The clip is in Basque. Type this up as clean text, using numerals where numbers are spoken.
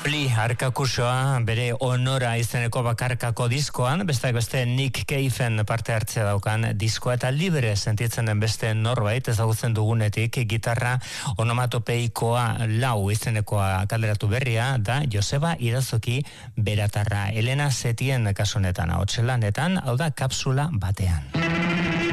Pli Arkakusoa bere honora izeneko bakarkako diskoan, besteak beste Nick Cave-en parte hartzea daukan diskoa eta libre sentitzen den beste norbait ezagutzen dugunetik gitarra onomatopeikoa 4 izenekoa kaleratu berria da Joseba Irazoki Beratarra. Elena Setien kasunetan, ahotslanetan, hau da kapsula batean.